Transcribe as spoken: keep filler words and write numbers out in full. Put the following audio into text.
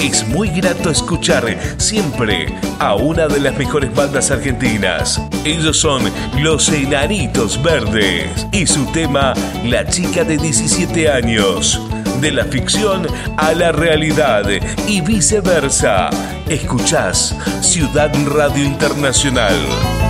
Es muy grato escuchar siempre a una de las mejores bandas argentinas. Ellos son Los Enanitos Verdes y su tema La chica de diecisiete años. De la ficción a la realidad y viceversa. Escuchás Ciudad Radio Internacional.